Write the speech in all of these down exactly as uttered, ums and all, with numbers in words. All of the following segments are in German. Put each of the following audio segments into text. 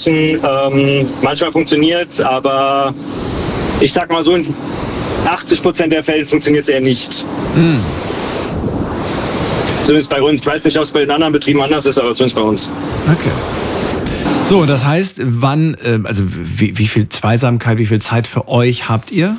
umsetzen. Ähm, manchmal funktioniert es, aber ich sag mal so, in achtzig Prozent der Fälle funktioniert es eher nicht. Mhm. Zumindest bei uns. Ich weiß nicht, ob es bei den anderen Betrieben anders ist, aber zumindest bei uns. Okay. So, das heißt, wann, also wie, wie viel Zweisamkeit, wie viel Zeit für euch habt ihr?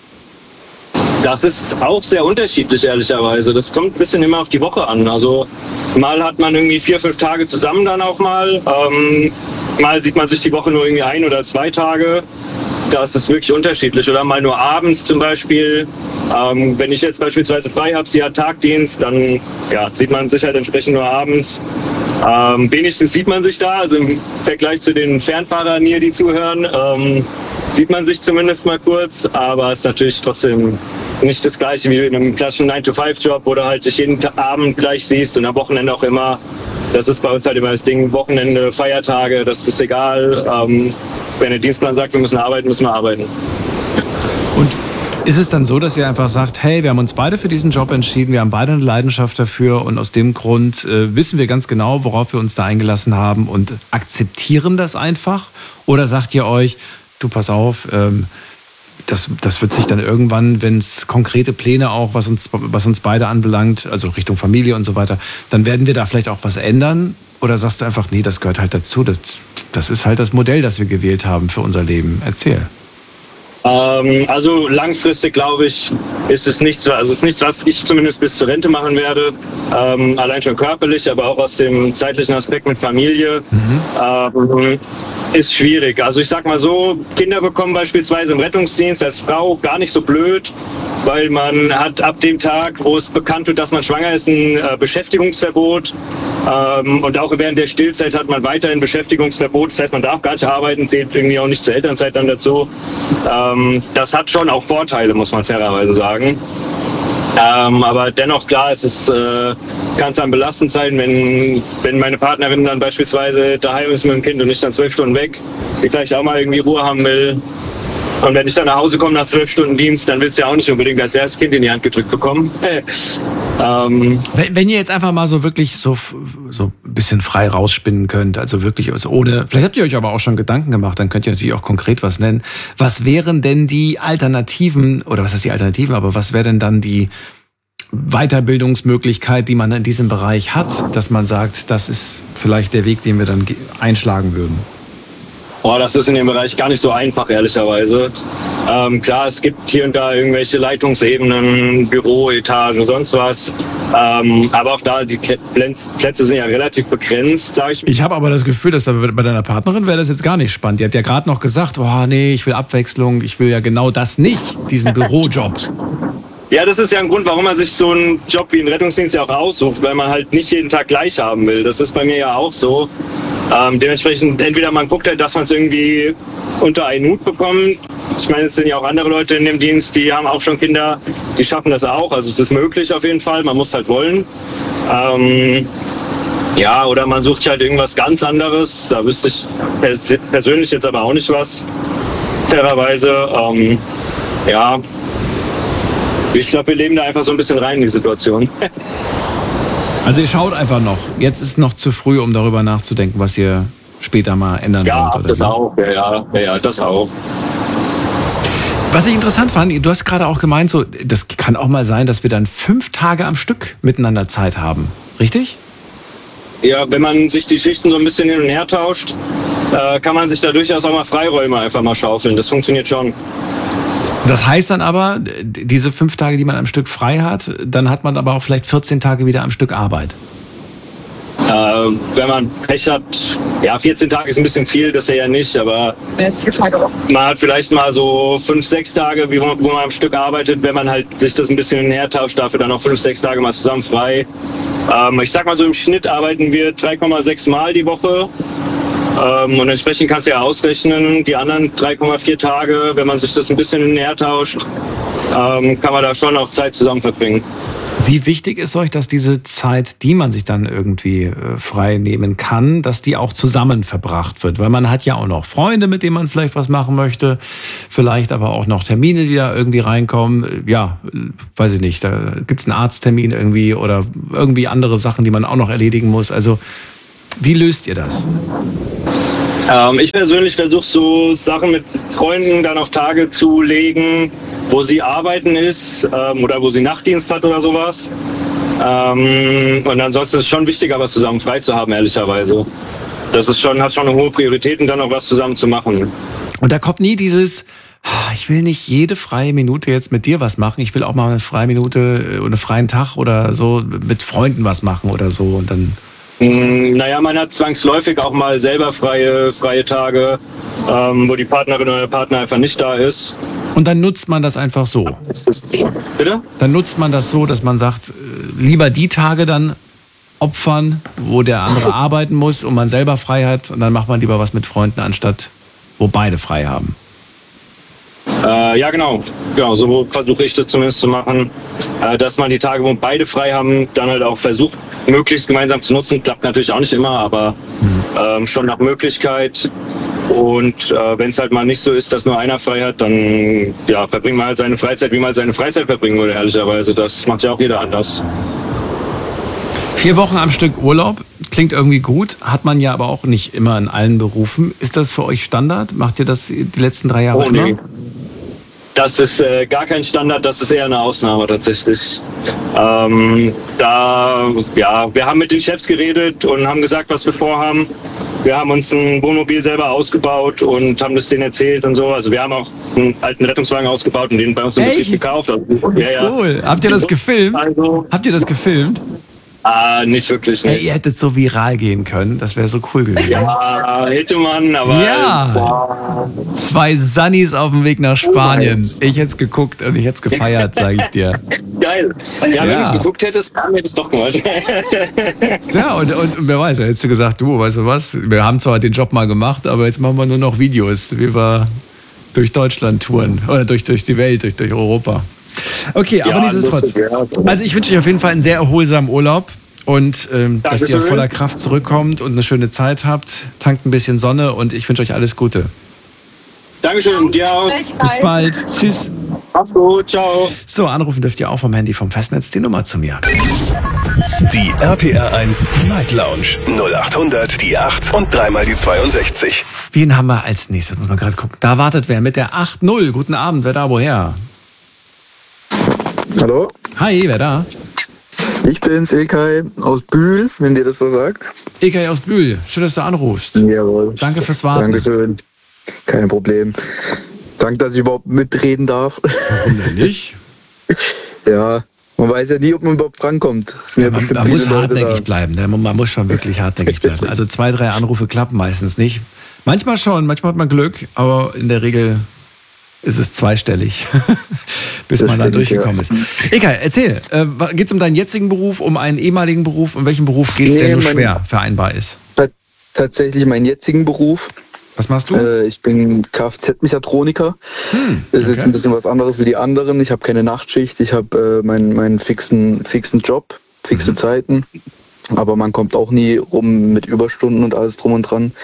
Das ist auch sehr unterschiedlich, ehrlicherweise. Das kommt ein bisschen immer auf die Woche an. Also mal hat man irgendwie vier, fünf Tage zusammen dann auch mal. Ähm, mal sieht man sich die Woche nur irgendwie ein oder zwei Tage. Das ist wirklich unterschiedlich. Oder mal nur abends zum Beispiel. Ähm, wenn ich jetzt beispielsweise frei habe, sie hat Tagdienst, dann ja, sieht man sich halt entsprechend nur abends. Ähm, wenigstens sieht man sich da, also im Vergleich zu den Fernfahrern hier, die zuhören, ähm, sieht man sich zumindest mal kurz, aber es ist natürlich trotzdem nicht das Gleiche wie in einem klassischen nine to five Job, wo du halt dich jeden Abend gleich siehst und am Wochenende auch immer. Das ist bei uns halt immer das Ding, Wochenende, Feiertage, das ist egal. Ähm, wenn der Dienstplan sagt, wir müssen arbeiten, müssen wir arbeiten. Und ist es dann so, dass ihr einfach sagt, hey, wir haben uns beide für diesen Job entschieden, wir haben beide eine Leidenschaft dafür und aus dem Grund äh, wissen wir ganz genau, worauf wir uns da eingelassen haben und akzeptieren das einfach? Oder sagt ihr euch, du pass auf, ähm, das, das wird sich dann irgendwann, wenn es konkrete Pläne auch, was uns, was uns beide anbelangt, also Richtung Familie und so weiter, dann werden wir da vielleicht auch was ändern? Oder sagst du einfach, nee, das gehört halt dazu, das, das ist halt das Modell, das wir gewählt haben für unser Leben? Erzähl. Ähm, also langfristig, glaube ich, ist es nichts, also es ist nichts, was ich zumindest bis zur Rente machen werde. Ähm, allein schon körperlich, aber auch aus dem zeitlichen Aspekt mit Familie. Mhm. Ähm, ist schwierig. Also ich sag mal so, Kinder bekommen beispielsweise im Rettungsdienst als Frau gar nicht so blöd, weil man hat ab dem Tag, wo es bekannt wird, dass man schwanger ist, ein äh, Beschäftigungsverbot. Ähm, und auch während der Stillzeit hat man weiterhin Beschäftigungsverbot. Das heißt, man darf gar nicht arbeiten, zählt irgendwie auch nicht zur Elternzeit dann dazu. Ähm, das hat schon auch Vorteile, muss man fairerweise sagen. Ähm, aber dennoch, klar, es ist, äh, kann es dann belastend sein, wenn, wenn meine Partnerin dann beispielsweise daheim ist mit dem Kind und ich dann zwölf Stunden weg, sie vielleicht auch mal irgendwie Ruhe haben will. Und wenn ich dann nach Hause komme nach zwölf Stunden Dienst, dann willst du ja auch nicht unbedingt als erstes Kind in die Hand gedrückt bekommen. ähm, wenn, wenn ihr jetzt einfach mal so wirklich so, so ein bisschen frei rausspinnen könnt, also wirklich ohne, vielleicht habt ihr euch aber auch schon Gedanken gemacht, dann könnt ihr natürlich auch konkret was nennen. Was wären denn die Alternativen, oder was ist die Alternativen, aber was wäre denn dann die Weiterbildungsmöglichkeit, die man in diesem Bereich hat, dass man sagt, das ist vielleicht der Weg, den wir dann einschlagen würden? Oh, das ist in dem Bereich gar nicht so einfach, ehrlicherweise. Ähm, klar, es gibt hier und da irgendwelche Leitungsebenen, Büroetagen, sonst was. Ähm, aber auch da, die Plätze sind ja relativ begrenzt, sage ich. Ich habe aber das Gefühl, dass bei deiner Partnerin wäre das jetzt gar nicht spannend. Die hat ja gerade noch gesagt, oh nee, ich will Abwechslung, ich will ja genau das nicht, diesen Bürojob. Ja, das ist ja ein Grund, warum man sich so einen Job wie einen Rettungsdienst ja auch aussucht, weil man halt nicht jeden Tag gleich haben will. Das ist bei mir ja auch so. Ähm, dementsprechend, entweder man guckt halt, dass man es irgendwie unter einen Hut bekommt. Ich meine, es sind ja auch andere Leute in dem Dienst, die haben auch schon Kinder, die schaffen das auch. Also es ist möglich auf jeden Fall, man muss halt wollen. Ähm, ja, oder man sucht sich halt irgendwas ganz anderes. Da wüsste ich pers- persönlich jetzt aber auch nicht was, fairerweise. Ähm, ja, ich glaube, wir leben da einfach so ein bisschen rein in die Situation. Also ihr schaut einfach noch. Jetzt ist noch zu früh, um darüber nachzudenken, was ihr später mal ändern ja, wollt. Ja, das auch. Ja, ja, ja, das auch. Was ich interessant fand, du hast gerade auch gemeint, so, das kann auch mal sein, dass wir dann fünf Tage am Stück miteinander Zeit haben. Richtig? Ja, wenn man sich die Schichten so ein bisschen hin und her tauscht, äh, kann man sich da durchaus auch mal Freiräume einfach mal schaufeln. Das funktioniert schon. Das heißt dann aber, diese fünf Tage, die man am Stück frei hat, dann hat man aber auch vielleicht vierzehn Tage wieder am Stück Arbeit. Äh, wenn man Pech hat, ja, vierzehn Tage ist ein bisschen viel, das ja nicht, aber man hat vielleicht mal so fünf, sechs Tage, wo man, wo man am Stück arbeitet, wenn man halt sich das ein bisschen hin und her tauscht, dafür dann auch fünf, sechs Tage mal zusammen frei. Ähm, ich sag mal so, im Schnitt arbeiten wir drei Komma sechs Mal die Woche. Ähm, und entsprechend kannst du ja ausrechnen, die anderen drei Komma vier Tage, wenn man sich das ein bisschen näher tauscht, ähm, kann man da schon auch Zeit zusammen verbringen. Wie wichtig ist euch, dass diese Zeit, die man sich dann irgendwie äh, frei nehmen kann, dass die auch zusammen verbracht wird? Weil man hat ja auch noch Freunde, mit denen man vielleicht was machen möchte, vielleicht aber auch noch Termine, die da irgendwie reinkommen. Ja, weiß ich nicht, da gibt's einen Arzttermin irgendwie oder irgendwie andere Sachen, die man auch noch erledigen muss. Also wie löst ihr das? Ähm, ich persönlich versuche so Sachen mit Freunden dann auf Tage zu legen, wo sie arbeiten ist ähm, oder wo sie Nachtdienst hat oder sowas. Ähm, und ansonsten ist es schon wichtig, aber zusammen frei zu haben, ehrlicherweise. Das ist schon, hat schon eine hohe Priorität, und dann noch was zusammen zu machen. Und da kommt nie dieses, ich will nicht jede freie Minute jetzt mit dir was machen, ich will auch mal eine freie Minute oder einen freien Tag oder so mit Freunden was machen oder so und dann... Naja, man hat zwangsläufig auch mal selber freie, freie Tage, ähm, wo die Partnerin oder der Partner einfach nicht da ist. Und dann nutzt man das einfach so? Bitte? Dann nutzt man das so, dass man sagt, lieber die Tage dann opfern, wo der andere arbeiten muss und man selber frei hat, und dann macht man lieber was mit Freunden, anstatt wo beide frei haben. Äh, ja, genau. Genau, so versuche ich das zumindest zu machen, äh, dass man die Tage, wo beide frei haben, dann halt auch versucht, möglichst gemeinsam zu nutzen. Klappt natürlich auch nicht immer, aber ähm, schon nach Möglichkeit. Und äh, wenn es halt mal nicht so ist, dass nur einer frei hat, dann ja, verbringt man halt seine Freizeit, wie man halt seine Freizeit verbringen würde, ehrlicherweise. Das macht ja auch jeder anders. Vier Wochen am Stück Urlaub, klingt irgendwie gut, hat man ja aber auch nicht immer in allen Berufen. Ist das für euch Standard? Macht ihr das die letzten drei Jahre oh, immer? Nee. Das ist äh, gar kein Standard, das ist eher eine Ausnahme tatsächlich. Ähm, da, ja, wir haben mit den Chefs geredet und haben gesagt, was wir vorhaben. Wir haben uns ein Wohnmobil selber ausgebaut und haben das denen erzählt und so. Also wir haben auch einen alten Rettungswagen ausgebaut und den bei uns im Betrieb gekauft. Also, ja, cool. Ja. Habt ihr das gefilmt? Also, Habt ihr das gefilmt? Ah, nicht wirklich. Ey, ihr hättet so viral gehen können, das wäre so cool gewesen. Ja, hätte man, aber... Ja, boah. Zwei Sunnies auf dem Weg nach Spanien. Ich hätte es geguckt und ich hätte es gefeiert, sage ich dir. Geil. Ja, ja. Wenn du es geguckt hättest, dann hättest du es doch gemacht. Ja, und, und wer weiß, dann hättest du gesagt, du, weißt du was, wir haben zwar den Job mal gemacht, aber jetzt machen wir nur noch Videos, wie wir durch Deutschland touren oder durch, durch die Welt, durch, durch Europa. Okay, ja, aber nichtsdestotrotz. Also ich wünsche euch auf jeden Fall einen sehr erholsamen Urlaub und ähm, dass ihr voller Kraft zurückkommt und eine schöne Zeit habt. Tankt ein bisschen Sonne und ich wünsche euch alles Gute. Dankeschön, dir auch. Bis bald. Tschüss. Mach's gut, ciao. So, anrufen dürft ihr auch vom Handy vom Festnetz die Nummer zu mir. Die R P R eins Night Lounge null acht hundert, die acht und dreimal die zweiundsechzig. Wen haben wir als nächstes? Muss man gerade gucken. Da wartet wer mit der acht null. Guten Abend, wer da, woher? Hallo? Hi, wer da? Ich bin's, Ilkay aus Bühl, wenn dir das was sagt. Ilkay aus Bühl, schön, dass du anrufst. Jawohl. Danke fürs Warten. Dankeschön. Kein Problem. Danke, dass ich überhaupt mitreden darf. Warum denn nicht? Ja, man weiß ja nie, ob man überhaupt drankommt. Ja, man man muss hartnäckig da. bleiben. Ne? Man muss schon wirklich hartnäckig bleiben. Also zwei, drei Anrufe klappen meistens nicht. Manchmal schon, manchmal hat man Glück, aber in der Regel ist es zweistellig, bis das man da durchgekommen ja. ist. Egal, erzähl, äh, geht es um deinen jetzigen Beruf, um einen ehemaligen Beruf? Um welchen Beruf geht es, nee, der nur schwer vereinbar ist? Tatsächlich meinen jetzigen Beruf. Was machst du? Äh, ich bin Kfz-Mechatroniker. Hm, das ist okay. Jetzt ein bisschen was anderes wie die anderen. Ich habe keine Nachtschicht, ich habe äh, meinen, meinen fixen, fixen Job, fixe mhm. Zeiten. Aber man kommt auch nie rum mit Überstunden und alles drum und dran.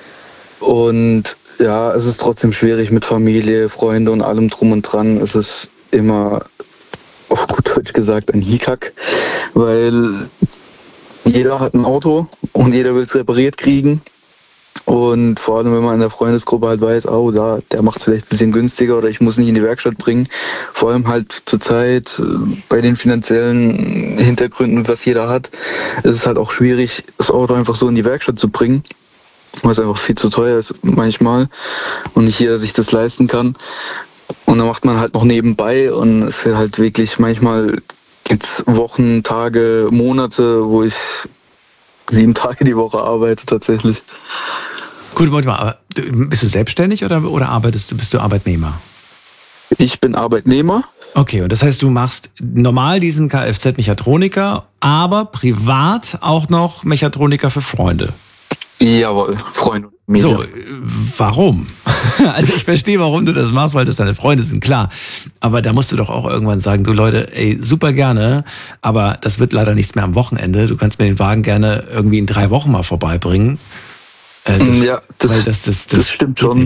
Und ja, es ist trotzdem schwierig mit Familie, Freunde und allem drum und dran. Es ist immer, auf gut Deutsch gesagt, ein Hickhack, weil jeder hat ein Auto und jeder will es repariert kriegen. Und vor allem, wenn man in der Freundesgruppe halt weiß, oh, da, der macht es vielleicht ein bisschen günstiger oder ich muss nicht in die Werkstatt bringen. Vor allem halt zur Zeit bei den finanziellen Hintergründen, was jeder hat, ist es halt auch schwierig, das Auto einfach so in die Werkstatt zu bringen, was einfach viel zu teuer ist manchmal und nicht jeder sich das leisten kann. Und dann macht man halt noch nebenbei und es wird halt wirklich, manchmal gibt's Wochen, Tage, Monate, wo ich sieben Tage die Woche arbeite tatsächlich. Gut, warte mal, aber bist du selbstständig oder, oder arbeitest du, bist du Arbeitnehmer? Ich bin Arbeitnehmer. Okay, und das heißt, du machst normal diesen Kfz-Mechatroniker, aber privat auch noch Mechatroniker für Freunde. Jawohl, Freunde und Familie. So, warum? Also ich verstehe, warum du das machst, weil das deine Freunde sind, klar. Aber da musst du doch auch irgendwann sagen, du Leute, ey, super gerne, aber das wird leider nichts mehr am Wochenende. Du kannst mir den Wagen gerne irgendwie in drei Wochen mal vorbeibringen. Äh, das, ja, das, weil das, das, das, das stimmt schon.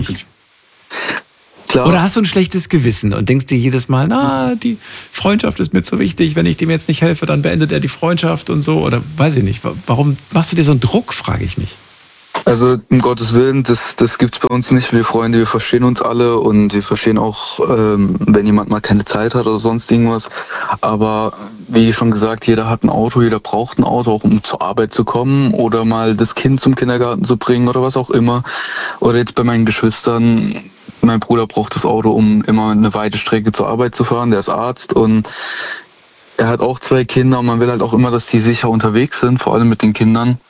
Klar. Oder hast du ein schlechtes Gewissen und denkst dir jedes Mal, na, die Freundschaft ist mir zu wichtig, wenn ich dem jetzt nicht helfe, dann beendet er die Freundschaft und so. Oder weiß ich nicht, warum machst du dir so einen Druck, frage ich mich. Also um Gottes Willen, das, das gibt's bei uns nicht. Wir Freunde, wir verstehen uns alle und wir verstehen auch, ähm, wenn jemand mal keine Zeit hat oder sonst irgendwas. Aber wie schon gesagt, jeder hat ein Auto, jeder braucht ein Auto, auch um zur Arbeit zu kommen oder mal das Kind zum Kindergarten zu bringen oder was auch immer. Oder jetzt bei meinen Geschwistern, mein Bruder braucht das Auto, um immer eine weite Strecke zur Arbeit zu fahren. Der ist Arzt und er hat auch zwei Kinder und man will halt auch immer, dass die sicher unterwegs sind, vor allem mit den Kindern.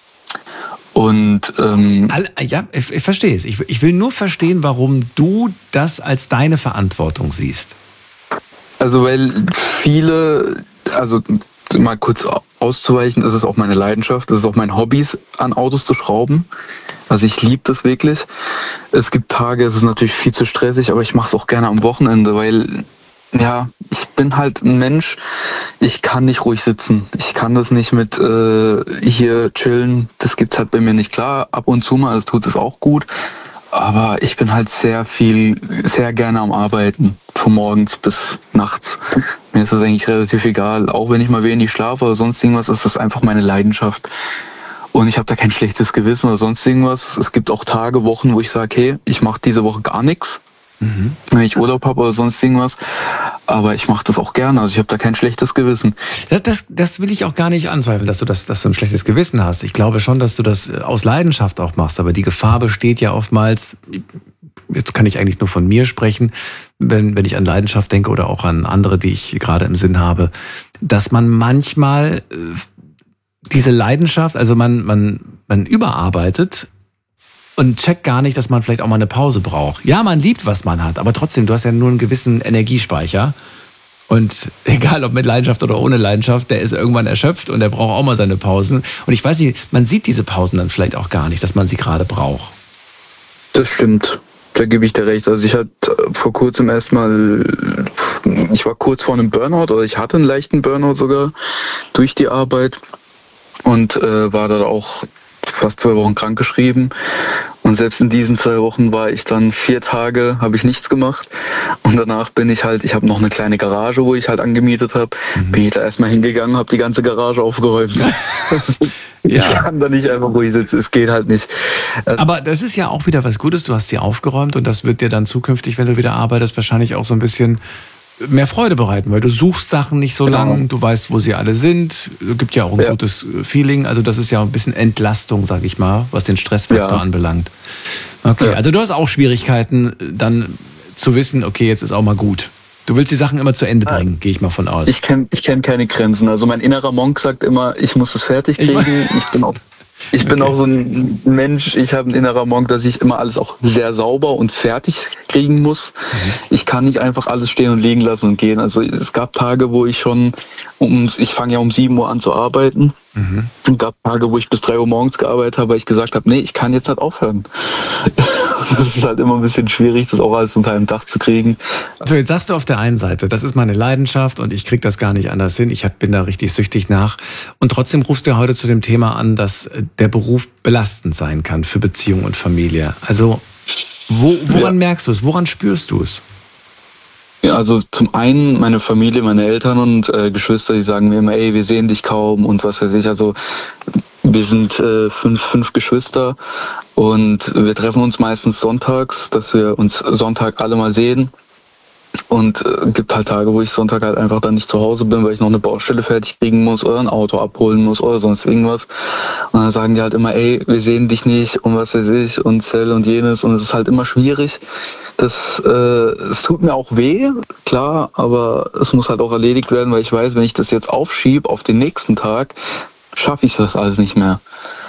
Und ähm, ja, ich, ich verstehe es. Ich, ich will nur verstehen, warum du das als deine Verantwortung siehst. Also weil viele, also mal kurz auszuweichen, ist es auch meine Leidenschaft, es ist auch mein Hobby, an Autos zu schrauben. Also ich liebe das wirklich. Es gibt Tage, es ist natürlich viel zu stressig, aber ich mache es auch gerne am Wochenende, weil ja, ich bin halt ein Mensch, ich kann nicht ruhig sitzen. Ich kann das nicht mit äh, hier chillen, das gibt's halt bei mir nicht. Klar, ab und zu mal, es tut es auch gut, aber ich bin halt sehr viel, sehr gerne am Arbeiten, von morgens bis nachts. Mir ist das eigentlich relativ egal, auch wenn ich mal wenig schlafe oder sonst irgendwas, ist das einfach meine Leidenschaft. Und ich habe da kein schlechtes Gewissen oder sonst irgendwas. Es gibt auch Tage, Wochen, wo ich sage, hey, ich mache diese Woche gar nichts. Mhm. Wenn ich Urlaub habe oder sonst irgendwas. Aber ich mache das auch gerne, also ich habe da kein schlechtes Gewissen. Das, das, das will ich auch gar nicht anzweifeln, dass du, das, dass du ein schlechtes Gewissen hast. Ich glaube schon, dass du das aus Leidenschaft auch machst. Aber die Gefahr besteht ja oftmals, jetzt kann ich eigentlich nur von mir sprechen, wenn, wenn ich an Leidenschaft denke oder auch an andere, die ich gerade im Sinn habe, dass man manchmal diese Leidenschaft, also man, man, man überarbeitet und checkt gar nicht, dass man vielleicht auch mal eine Pause braucht. Ja, man liebt, was man hat, aber trotzdem, du hast ja nur einen gewissen Energiespeicher. Und egal, ob mit Leidenschaft oder ohne Leidenschaft, der ist irgendwann erschöpft und der braucht auch mal seine Pausen. Und ich weiß nicht, man sieht diese Pausen dann vielleicht auch gar nicht, dass man sie gerade braucht. Das stimmt, da gebe ich dir recht. Also ich hatte vor kurzem erstmal, ich war kurz vor einem Burnout oder ich hatte einen leichten Burnout sogar durch die Arbeit und äh, war da auch fast zwei Wochen krankgeschrieben und selbst in diesen zwei Wochen war ich dann vier Tage, habe ich nichts gemacht und danach bin ich halt, ich habe noch eine kleine Garage, wo ich halt angemietet habe, mhm. bin ich da erstmal hingegangen, habe die ganze Garage aufgeräumt. Ich ja. kann da nicht einfach ruhig sitzen, es geht halt nicht. Aber das ist ja auch wieder was Gutes, du hast sie aufgeräumt und das wird dir dann zukünftig, wenn du wieder arbeitest, wahrscheinlich auch so ein bisschen mehr Freude bereiten, weil du suchst Sachen nicht so genau. lang, du weißt, wo sie alle sind, gibt ja auch ein ja. gutes Feeling, also das ist ja ein bisschen Entlastung, sag ich mal, was den Stressfaktor ja. anbelangt. Okay, ja. also du hast auch Schwierigkeiten, dann zu wissen, okay, jetzt ist auch mal gut. Du willst die Sachen immer zu Ende bringen, ja. gehe ich mal von aus. Ich kenne ich kenn keine Grenzen, also mein innerer Monk sagt immer, ich muss es fertig kriegen, ich, ich bin auch Ich bin okay. auch so ein Mensch, ich habe einen innerer Monk, dass ich immer alles auch sehr sauber und fertig kriegen muss. Mhm. Ich kann nicht einfach alles stehen und liegen lassen und gehen. Also es gab Tage, wo ich schon, um, ich fange ja um sieben Uhr an zu arbeiten. Mhm. Es gab Tage, wo ich bis drei Uhr morgens gearbeitet habe, weil ich gesagt habe, nee, ich kann jetzt halt aufhören. Das ist halt immer ein bisschen schwierig, das auch alles unter einem Dach zu kriegen. Also jetzt sagst du auf der einen Seite, das ist meine Leidenschaft und ich kriege das gar nicht anders hin. Ich bin da richtig süchtig nach. Und trotzdem rufst du ja heute zu dem Thema an, dass der Beruf belastend sein kann für Beziehung und Familie. Also wo, woran ja. merkst du es? Woran spürst du es? Ja, also zum einen meine Familie, meine Eltern und äh, Geschwister, die sagen mir immer, ey, wir sehen dich kaum und was weiß ich. Also wir sind äh, fünf, fünf Geschwister und wir treffen uns meistens sonntags, dass wir uns Sonntag alle mal sehen. Und es äh, gibt halt Tage, wo ich Sonntag halt einfach dann nicht zu Hause bin, weil ich noch eine Baustelle fertig kriegen muss oder ein Auto abholen muss oder sonst irgendwas. Und dann sagen die halt immer, ey, wir sehen dich nicht und was weiß ich und Zell und jenes. Und es ist halt immer schwierig. Das, äh, es tut mir auch weh, klar, aber es muss halt auch erledigt werden, weil ich weiß, wenn ich das jetzt aufschiebe auf den nächsten Tag, schaffe ich das alles nicht mehr.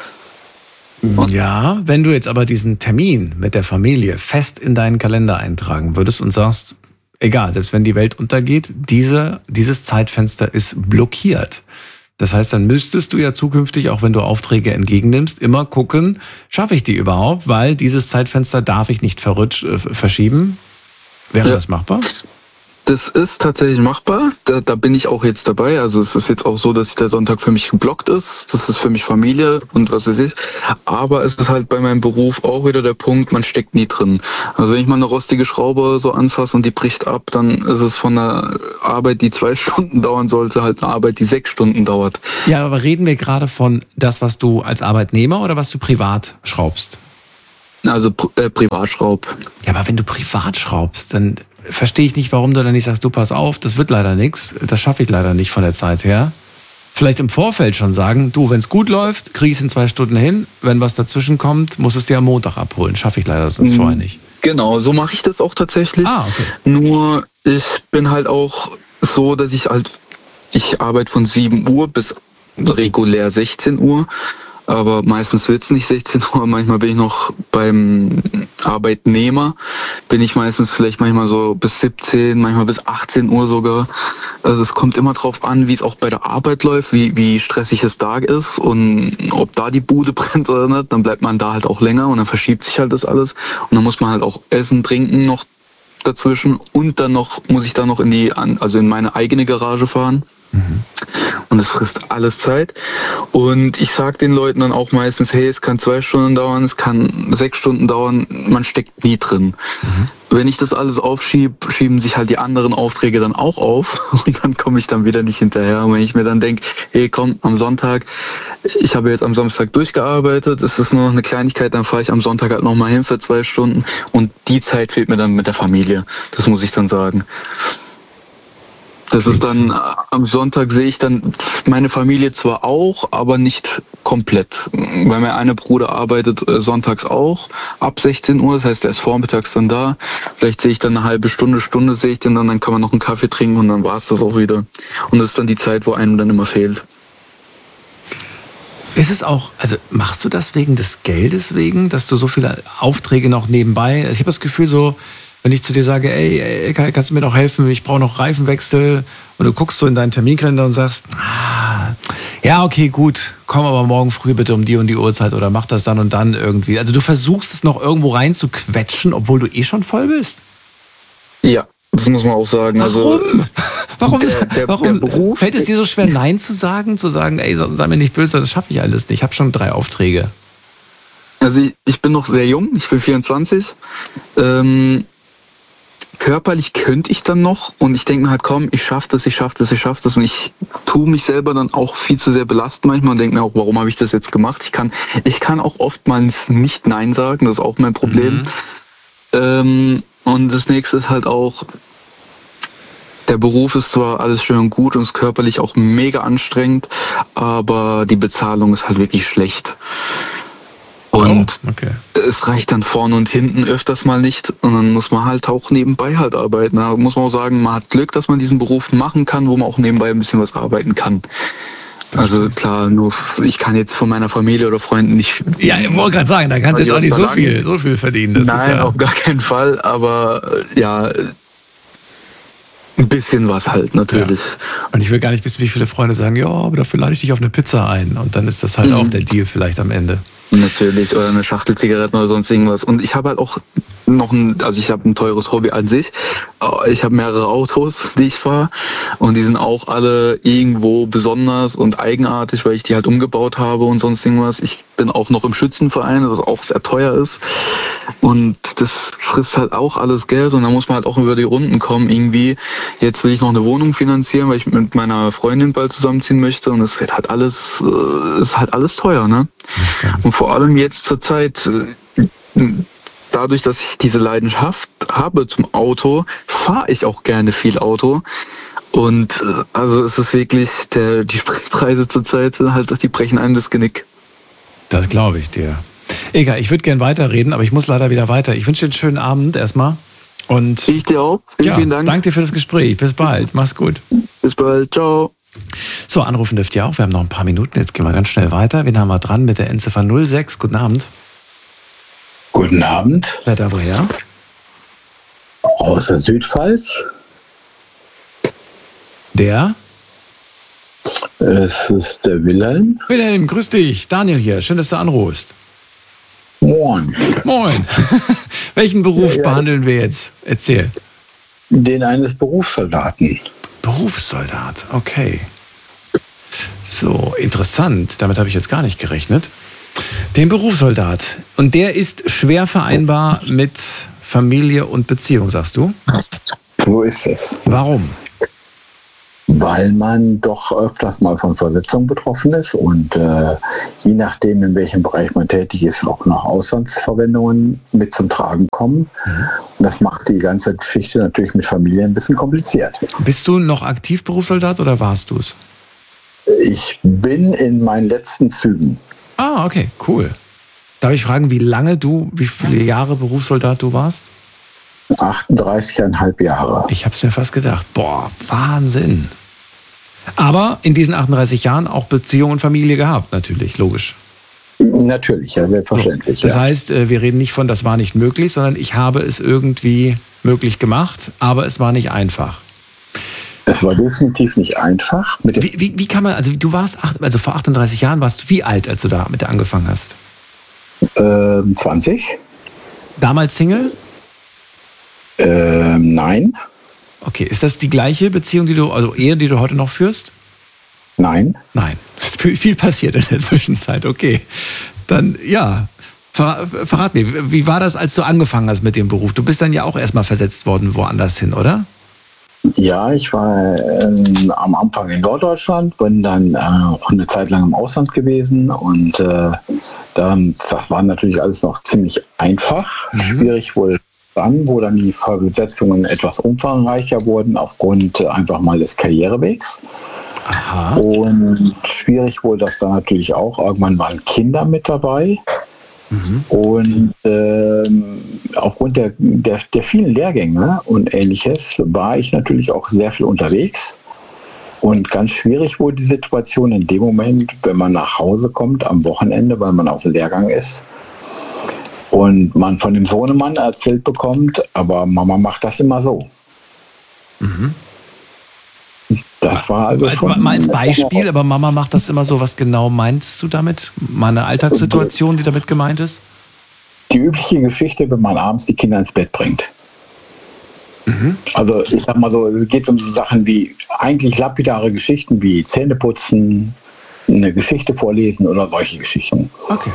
Und ja, wenn du jetzt aber diesen Termin mit der Familie fest in deinen Kalender eintragen würdest und sagst, egal, selbst wenn die Welt untergeht, diese, dieses Zeitfenster ist blockiert. Das heißt, dann müsstest du ja zukünftig, auch wenn du Aufträge entgegennimmst, immer gucken, schaffe ich die überhaupt, weil dieses Zeitfenster darf ich nicht verrutsch, äh, verschieben. Wäre ja. das machbar? Das ist tatsächlich machbar. Da, da bin ich auch jetzt dabei. Also es ist jetzt auch so, dass der Sonntag für mich geblockt ist. Das ist für mich Familie und was weiß ich. Aber es ist halt bei meinem Beruf auch wieder der Punkt, man steckt nie drin. Also wenn ich mal eine rostige Schraube so anfasse und die bricht ab, dann ist es von einer Arbeit, die zwei Stunden dauern sollte, halt eine Arbeit, die sechs Stunden dauert. Ja, aber reden wir gerade von das, was du als Arbeitnehmer oder was du privat schraubst? Also äh, Privatschraub. Ja, aber wenn du privat schraubst, dann verstehe ich nicht, warum du dann nicht sagst, du pass auf, das wird leider nichts, das schaffe ich leider nicht von der Zeit her. Vielleicht im Vorfeld schon sagen, du, wenn es gut läuft, krieg ich es in zwei Stunden hin, wenn was dazwischen kommt, muss es dir am Montag abholen, schaffe ich leider sonst vorher nicht. Genau, so mache ich das auch tatsächlich. Ah, okay. Nur ich bin halt auch so, dass ich halt, ich arbeite von sieben Uhr bis regulär sechzehn Uhr. Aber meistens wird es nicht sechzehn Uhr, manchmal bin ich noch beim Arbeitnehmer, bin ich meistens vielleicht manchmal so bis siebzehn, manchmal bis achtzehn Uhr sogar. Also es kommt immer drauf an, wie es auch bei der Arbeit läuft, wie, wie stressig es da ist und ob da die Bude brennt oder nicht, dann bleibt man da halt auch länger und dann verschiebt sich halt das alles und dann muss man halt auch essen, trinken noch dazwischen und dann noch muss ich dann noch in die, also in meine eigene Garage fahren. Mhm. Und es frisst alles Zeit. Und ich sage den Leuten dann auch meistens, hey, es kann zwei Stunden dauern, es kann sechs Stunden dauern, man steckt nie drin. Mhm. Wenn ich das alles aufschiebe, schieben sich halt die anderen Aufträge dann auch auf und dann komme ich dann wieder nicht hinterher. Und wenn ich mir dann denke, hey, komm, am Sonntag, ich habe jetzt am Samstag durchgearbeitet, es ist nur noch eine Kleinigkeit, dann fahre ich am Sonntag halt nochmal hin für zwei Stunden und die Zeit fehlt mir dann mit der Familie. Das muss ich dann sagen. Das ist dann, am Sonntag sehe ich dann meine Familie zwar auch, aber nicht komplett. Weil mein einer Bruder arbeitet sonntags auch ab sechzehn Uhr, das heißt, er ist vormittags dann da. Vielleicht sehe ich dann eine halbe Stunde, Stunde sehe ich den dann, dann kann man noch einen Kaffee trinken und dann war es das auch wieder. Und das ist dann die Zeit, wo einem dann immer fehlt. Ist es auch, also machst du das wegen des Geldes wegen, dass du so viele Aufträge noch nebenbei, ich habe das Gefühl so, wenn ich zu dir sage, ey, ey, kannst du mir noch helfen, ich brauche noch Reifenwechsel und du guckst so in deinen Terminkalender und sagst, ah, ja, okay, gut, komm aber morgen früh bitte um die und die Uhrzeit oder mach das dann und dann irgendwie. Also du versuchst es noch irgendwo rein zu quetschen, obwohl du eh schon voll bist? Ja, das muss man auch sagen. Warum? Also, warum der, der, warum der Beruf, fällt es dir so schwer, Nein zu sagen? Zu sagen, ey, sei mir nicht böse, das schaffe ich alles nicht. Ich habe schon drei Aufträge. Also ich, ich bin noch sehr jung, ich bin vierundzwanzig. Ähm, Körperlich könnte ich dann noch und ich denke mir halt, komm, ich schaffe das, ich schaffe das, ich schaffe das und ich tue mich selber dann auch viel zu sehr belasten manchmal und denke mir auch, warum habe ich das jetzt gemacht? Ich kann, ich kann auch oftmals nicht Nein sagen, das ist auch mein Problem. Mhm. Ähm, und das nächste ist halt auch, der Beruf ist zwar alles schön und gut und ist körperlich auch mega anstrengend, aber die Bezahlung ist halt wirklich schlecht. Und oh, okay. Es reicht dann vorne und hinten öfters mal nicht und dann muss man halt auch nebenbei halt arbeiten. Da muss man auch sagen, man hat Glück, dass man diesen Beruf machen kann, wo man auch nebenbei ein bisschen was arbeiten kann. Also klar, nur ich kann jetzt von meiner Familie oder Freunden nicht... Ja, ich wollte gerade sagen, da kannst du jetzt auch nicht so viel, so viel verdienen. Das Nein, ist ja auf gar keinen Fall, aber ja... Ein bisschen was halt, natürlich. Ja. Und ich will gar nicht wissen, wie viele Freunde sagen, ja, aber dafür lade ich dich auf eine Pizza ein. Und dann ist das halt mhm. auch der Deal vielleicht am Ende. Natürlich, oder eine Schachtel Zigaretten oder sonst irgendwas. Und ich habe halt auch noch ein, also ich habe ein teures Hobby an sich. Ich habe mehrere Autos, die ich fahre. Und die sind auch alle irgendwo besonders und eigenartig, weil ich die halt umgebaut habe und sonst irgendwas. Ich bin auch noch im Schützenverein, was auch sehr teuer ist. Und das frisst halt auch alles Geld. Und da muss man halt auch über die Runden kommen irgendwie. Jetzt will ich noch eine Wohnung finanzieren, weil ich mit meiner Freundin bald zusammenziehen möchte. Und es wird halt alles, ist halt alles teuer, ne? Okay. Und vor allem jetzt zur Zeit, dadurch, dass ich diese Leidenschaft habe zum Auto, fahre ich auch gerne viel Auto. Und also es ist wirklich, der, die Spritpreise zur Zeit, halt, die brechen einem das Genick. Das glaube ich dir. Egal, ich würde gerne weiterreden, aber ich muss leider wieder weiter. Ich wünsche dir einen schönen Abend erstmal. Und ich dir auch. Vielen, ja, vielen Dank. Danke dir für das Gespräch. Bis bald. Mach's gut. Bis bald. Ciao. So, anrufen dürft ihr auch. Wir haben noch ein paar Minuten. Jetzt gehen wir ganz schnell weiter. Wen haben wir dran mit der Endziffer null sechs? Guten Abend. Guten Abend. Wer da woher? Aus der Südpfalz. Der? Es ist der Wilhelm. Wilhelm, grüß dich. Daniel hier. Schön, dass du anrufst. Moin. Moin. Welchen Beruf ja, ja. behandeln wir jetzt? Erzähl. Den eines Berufssoldaten. Berufssoldat, okay. So, interessant. Damit habe ich jetzt gar nicht gerechnet. Den Berufssoldat. Und der ist schwer vereinbar mit Familie und Beziehung, sagst du? So ist es. Warum? Weil man doch öfters mal von Versetzung betroffen ist und äh, je nachdem, in welchem Bereich man tätig ist, auch noch Auslandsverwendungen mit zum Tragen kommen. Mhm. Und das macht die ganze Geschichte natürlich mit Familie ein bisschen kompliziert. Bist du noch aktiv Berufssoldat oder warst du es? Ich bin in meinen letzten Zügen. Ah, okay, cool. Darf ich fragen, wie lange du, wie viele Jahre Berufssoldat du warst? achtunddreißig Komma fünf Jahre. Ich habe es mir fast gedacht. Boah, Wahnsinn. Aber in diesen achtunddreißig Jahren auch Beziehung und Familie gehabt, natürlich, logisch. Natürlich, ja, selbstverständlich. So, das ja. heißt, wir reden nicht von, das war nicht möglich, sondern ich habe es irgendwie möglich gemacht, aber es war nicht einfach. Es war definitiv nicht einfach. Mit wie, wie, wie kann man, also du warst, acht, also vor achtunddreißig Jahren warst du wie alt, als du da mit der angefangen hast? Ähm, zwanzig. Damals Single? Ähm, nein. Okay, ist das die gleiche Beziehung, die du, also Ehe, die du heute noch führst? Nein. Nein. Viel passiert in der Zwischenzeit, okay. Dann, ja, ver, verrat mir, wie war das, als du angefangen hast mit dem Beruf? Du bist dann ja auch erstmal versetzt worden woanders hin, oder? Ja, ich war ähm, am Anfang in Norddeutschland, bin dann äh, auch eine Zeit lang im Ausland gewesen und äh, dann, das war natürlich alles noch ziemlich einfach, mhm. schwierig wohl dann, wo dann die Versetzungen etwas umfangreicher wurden aufgrund äh, einfach mal des Karrierewegs. Aha. Und schwierig wurde das dann natürlich auch. Irgendwann waren Kinder mit dabei. Mhm. Und ähm, aufgrund der, der, der vielen Lehrgänge und Ähnliches war ich natürlich auch sehr viel unterwegs. Und ganz schwierig wurde die Situation in dem Moment, wenn man nach Hause kommt am Wochenende, weil man auf dem Lehrgang ist. Und man von dem Sohnemann erzählt bekommt, aber Mama macht das immer so. Mhm. Das war also als, schon mal als Beispiel, aber Mama macht das immer so. Was genau meinst du damit? Mal eine Alltagssituation, die damit gemeint ist? Die übliche Geschichte, wenn man abends die Kinder ins Bett bringt. Mhm. Also ich sag mal so, es geht um so Sachen wie eigentlich lapidare Geschichten wie Zähneputzen, eine Geschichte vorlesen oder solche Geschichten. Okay.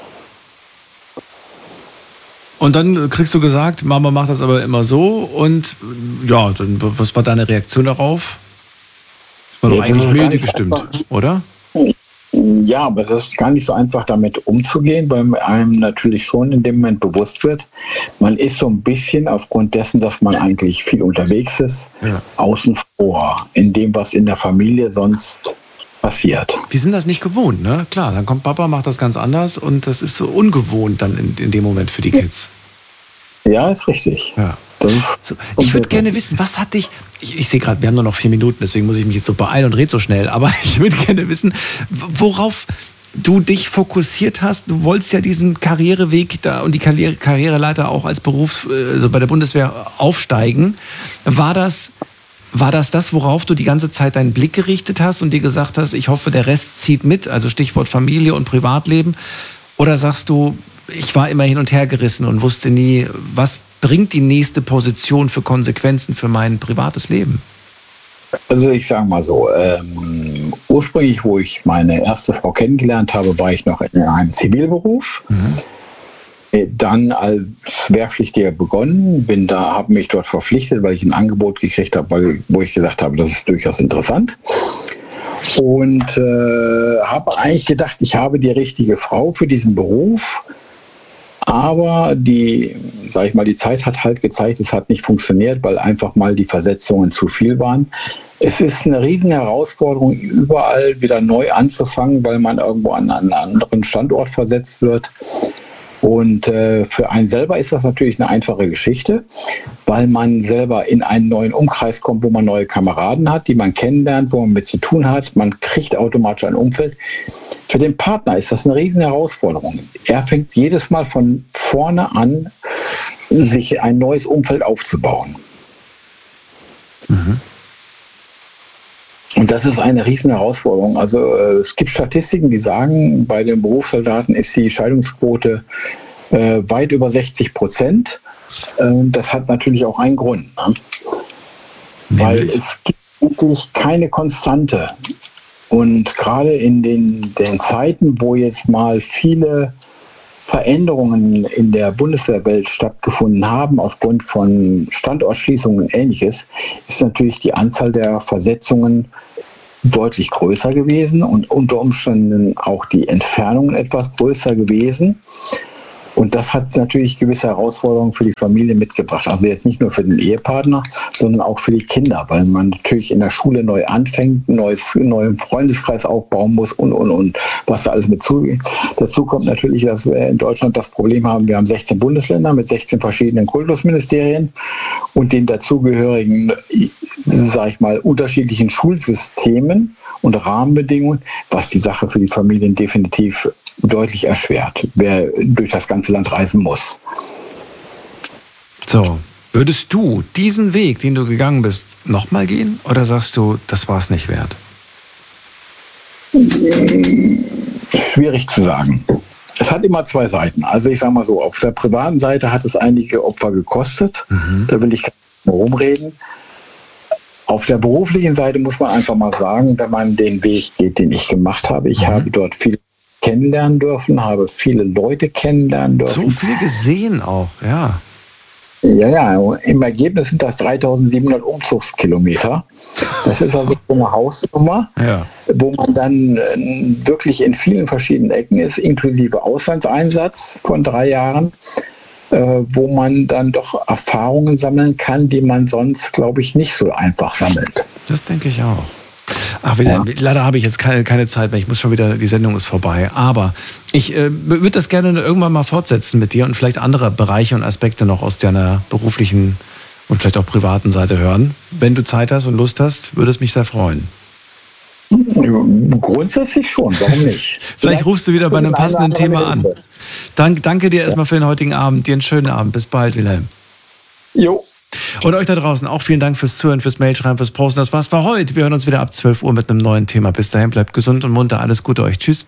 Und dann kriegst du gesagt, Mama macht das aber immer so und ja, dann, was war deine Reaktion darauf? Das war doch eigentlich milde gestimmt, oder? Ja, aber es ist gar nicht so einfach, damit umzugehen, weil einem natürlich schon in dem Moment bewusst wird, man ist so ein bisschen aufgrund dessen, dass man eigentlich viel unterwegs ist, ja. außen vor, in dem, was in der Familie sonst passiert. Die sind das nicht gewohnt, ne? Klar, dann kommt Papa, macht das ganz anders und das ist so ungewohnt dann in, in dem Moment für die Kids. Ja, ist richtig. Ja. So, ich würde gerne wissen, was hat dich, ich, ich sehe gerade, wir haben nur noch vier Minuten, deswegen muss ich mich jetzt so beeilen und rede so schnell, aber ich würde gerne wissen, worauf du dich fokussiert hast. Du wolltest ja diesen Karriereweg da und die Karriere, Karriereleiter auch als Beruf, also bei der Bundeswehr aufsteigen. War das, war das das, worauf du die ganze Zeit deinen Blick gerichtet hast und dir gesagt hast, ich hoffe, der Rest zieht mit, also Stichwort Familie und Privatleben? Oder sagst du, ich war immer hin und her gerissen und wusste nie, was bringt die nächste Position für Konsequenzen für mein privates Leben? Also ich sage mal so, ähm, ursprünglich, wo ich meine erste Frau kennengelernt habe, war ich noch in einem Zivilberuf. Mhm. Dann als Wehrpflichtiger begonnen, bin da, habe mich dort verpflichtet, weil ich ein Angebot gekriegt habe, weil, wo ich gesagt habe, das ist durchaus interessant. Und äh, habe eigentlich gedacht, ich habe die richtige Frau für diesen Beruf. Aber die, sag ich mal, die Zeit hat halt gezeigt, es hat nicht funktioniert, weil einfach mal die Versetzungen zu viel waren. Es ist eine riesen Herausforderung, überall wieder neu anzufangen, weil man irgendwo an einen anderen Standort versetzt wird. Und äh, für einen selber ist das natürlich eine einfache Geschichte, weil man selber in einen neuen Umkreis kommt, wo man neue Kameraden hat, die man kennenlernt, wo man mit zu tun hat. Man kriegt automatisch ein Umfeld. Für den Partner ist das eine riesen Herausforderung. Er fängt jedes Mal von vorne an, sich ein neues Umfeld aufzubauen. Mhm. Und das ist eine riesen Herausforderung. Also äh, es gibt Statistiken, die sagen, bei den Berufssoldaten ist die Scheidungsquote äh, weit über sechzig Prozent. Äh, das hat natürlich auch einen Grund. Ne? Weil es gibt natürlich keine Konstante. Und gerade in den, den Zeiten, wo jetzt mal viele Veränderungen in der Bundeswehrwelt stattgefunden haben, aufgrund von Standortschließungen und Ähnliches, ist natürlich die Anzahl der Versetzungen deutlich größer gewesen und unter Umständen auch die Entfernungen etwas größer gewesen. Und das hat natürlich gewisse Herausforderungen für die Familie mitgebracht. Also jetzt nicht nur für den Ehepartner, sondern auch für die Kinder, weil man natürlich in der Schule neu anfängt, einen neuen Freundeskreis aufbauen muss und, und, und, was da alles mit zu. Dazu kommt natürlich, dass wir in Deutschland das Problem haben, wir haben sechzehn Bundesländer mit sechzehn verschiedenen Kultusministerien und den dazugehörigen, sage ich mal, unterschiedlichen Schulsystemen und Rahmenbedingungen, was die Sache für die Familien definitiv deutlich erschwert, wer durch das ganze Land reisen muss. So, würdest du diesen Weg, den du gegangen bist, nochmal gehen? Oder sagst du, das war es nicht wert? Schwierig zu sagen. Es hat immer zwei Seiten. Also ich sage mal so, auf der privaten Seite hat es einige Opfer gekostet. Mhm. Da will ich gar nicht mehr rumreden. Auf der beruflichen Seite muss man einfach mal sagen, wenn man den Weg geht, den ich gemacht habe. Ich mhm. habe dort viel kennenlernen dürfen, habe viele Leute kennenlernen dürfen. So viel gesehen auch, ja. Ja, ja, im Ergebnis sind das dreitausendsiebenhundert Umzugskilometer. Das ist also eine Hausnummer, ja, wo man dann wirklich in vielen verschiedenen Ecken ist, inklusive Auslandseinsatz von drei Jahren, wo man dann doch Erfahrungen sammeln kann, die man sonst, glaube ich, nicht so einfach sammelt. Das denke ich auch. Ach, ja. Leider habe ich jetzt keine, keine Zeit mehr. Ich muss schon wieder, die Sendung ist vorbei. Aber ich äh, würde das gerne irgendwann mal fortsetzen mit dir und vielleicht andere Bereiche und Aspekte noch aus deiner beruflichen und vielleicht auch privaten Seite hören. Wenn du Zeit hast und Lust hast, würde es mich sehr freuen. Grundsätzlich schon, warum nicht? Vielleicht, vielleicht rufst du wieder bei einem passenden Thema an. Dank, danke dir erstmal für den heutigen Abend. Dir einen schönen Abend. Bis bald, Wilhelm. Jo. Und euch da draußen auch vielen Dank fürs Zuhören, fürs Mailschreiben, fürs Posten. Das war's für heute. Wir hören uns wieder ab zwölf Uhr mit einem neuen Thema. Bis dahin, bleibt gesund und munter. Alles Gute euch. Tschüss.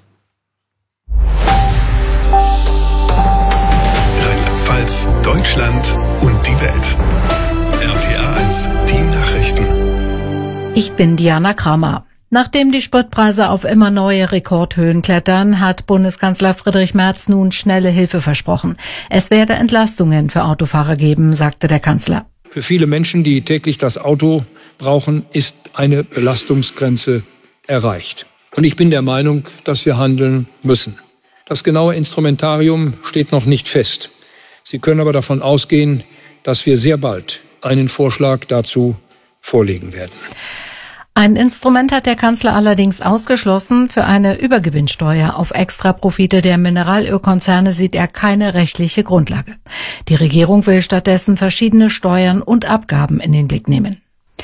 Rheinland-Pfalz, Deutschland und die Welt. R P R eins, die Nachrichten. Ich bin Diana Kramer. Nachdem die Spritpreise auf immer neue Rekordhöhen klettern, hat Bundeskanzler Friedrich Merz nun schnelle Hilfe versprochen. Es werde Entlastungen für Autofahrer geben, sagte der Kanzler. Für viele Menschen, die täglich das Auto brauchen, ist eine Belastungsgrenze erreicht. Und ich bin der Meinung, dass wir handeln müssen. Das genaue Instrumentarium steht noch nicht fest. Sie können aber davon ausgehen, dass wir sehr bald einen Vorschlag dazu vorlegen werden. Ein Instrument hat der Kanzler allerdings ausgeschlossen. Für eine Übergewinnsteuer auf Extraprofite der Mineralölkonzerne sieht er keine rechtliche Grundlage. Die Regierung will stattdessen verschiedene Steuern und Abgaben in den Blick nehmen.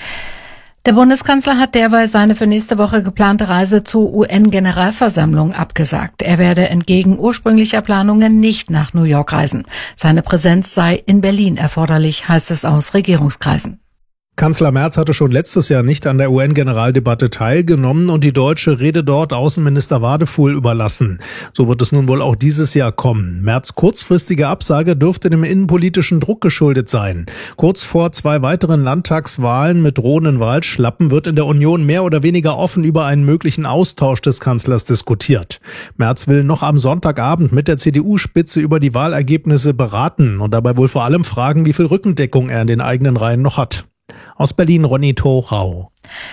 Der Bundeskanzler hat derweil seine für nächste Woche geplante Reise zur U N-Generalversammlung abgesagt. Er werde entgegen ursprünglicher Planungen nicht nach New York reisen. Seine Präsenz sei in Berlin erforderlich, heißt es aus Regierungskreisen. Kanzler Merz hatte schon letztes Jahr nicht an der U N-Generaldebatte teilgenommen und die deutsche Rede dort Außenminister Wadefuhl überlassen. So wird es nun wohl auch dieses Jahr kommen. Merz' kurzfristige Absage dürfte dem innenpolitischen Druck geschuldet sein. Kurz vor zwei weiteren Landtagswahlen mit drohenden Wahlschlappen wird in der Union mehr oder weniger offen über einen möglichen Austausch des Kanzlers diskutiert. Merz will noch am Sonntagabend mit der C D U-Spitze über die Wahlergebnisse beraten und dabei wohl vor allem fragen, wie viel Rückendeckung er in den eigenen Reihen noch hat. Aus Berlin Ronny Thorau.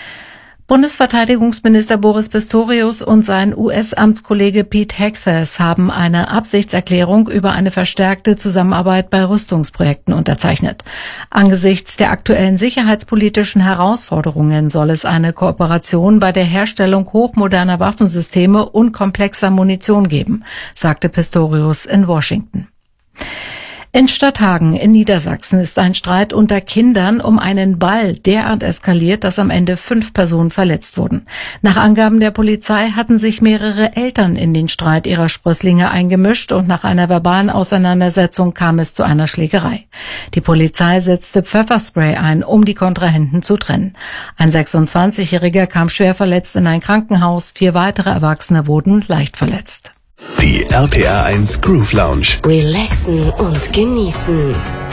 Bundesverteidigungsminister Boris Pistorius und sein U S-Amtskollege Pete Hegseth haben eine Absichtserklärung über eine verstärkte Zusammenarbeit bei Rüstungsprojekten unterzeichnet. Angesichts der aktuellen sicherheitspolitischen Herausforderungen soll es eine Kooperation bei der Herstellung hochmoderner Waffensysteme und komplexer Munition geben, sagte Pistorius in Washington. In Stadthagen in Niedersachsen ist ein Streit unter Kindern um einen Ball derart eskaliert, dass am Ende fünf Personen verletzt wurden. Nach Angaben der Polizei hatten sich mehrere Eltern in den Streit ihrer Sprösslinge eingemischt und nach einer verbalen Auseinandersetzung kam es zu einer Schlägerei. Die Polizei setzte Pfefferspray ein, um die Kontrahenten zu trennen. Ein sechsundzwanzigjähriger kam schwer verletzt in ein Krankenhaus, vier weitere Erwachsene wurden leicht verletzt. Die R P R eins Groove Lounge. Relaxen und genießen.